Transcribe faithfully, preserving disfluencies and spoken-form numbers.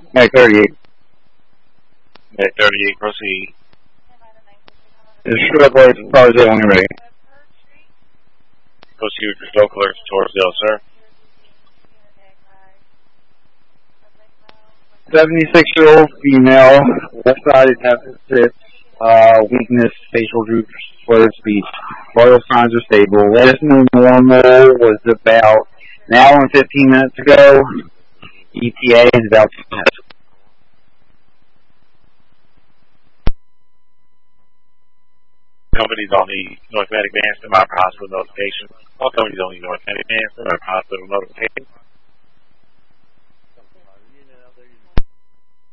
Mag thirty-eight. Mag thirty-eight, proceed. The stroke alerts as far as they only ready. Proceed with your stroke alerts towards Dale, sir. seventy-six-year-old female, left-sided deficit, uh, weakness, facial droop, slurred speech. Vital signs are stable. Last new normal was about an hour and fifteen minutes ago. E T A is about two minutes. Companies on the North Atlantic Band, stand by for hospital notification. All companies on the North Atlantic Band, stand by for hospital notification.